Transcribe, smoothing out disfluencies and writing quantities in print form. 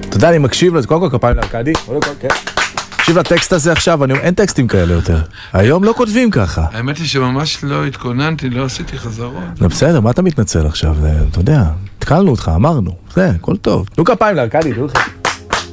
אתה יודע, אני מקשיב לזה, קודם כל כפיים לארקדי, תקשיב לטקסט הזה עכשיו, אין טקסטים כאלה יותר. היום לא כותבים ככה. האמת היא שממש לא התכוננתי, לא עשיתי חזרות. לא בסדר, מה אתה מתנצל עכשיו? אתה יודע, התקלנו אותך, אמרנו. זה, הכל טוב. תנו כפיים לארקדי, תנו לך.